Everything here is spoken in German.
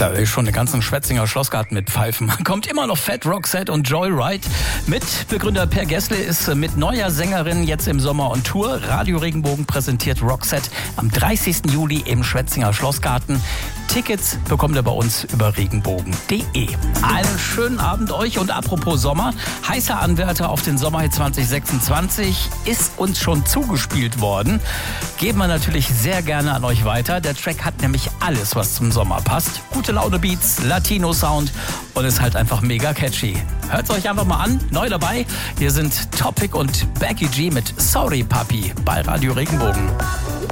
Da will ich schon den ganzen Schwetzinger Schlossgarten mit pfeifen. Kommt immer noch Fat Roxette und Joyride. Mitbegründer Per Gessle ist mit neuer Sängerin jetzt im Sommer on Tour. Radio Regenbogen präsentiert Roxette am 30. Juli im Schwetzinger Schlossgarten. Tickets bekommt ihr bei uns über regenbogen.de. Einen schönen Abend euch und apropos Sommer. Heißer Anwärter auf den Sommerhit 2026 ist uns schon zugespielt worden. Geben wir natürlich sehr gerne an euch weiter. Der Track hat nämlich alles, was zum Sommer passt. Gute Laune Beats, Latino Sound und ist halt einfach mega catchy. Hört's euch einfach mal an. Neu dabei. Hier sind Topic und Becky G mit Sorry Papi bei Radio Regenbogen.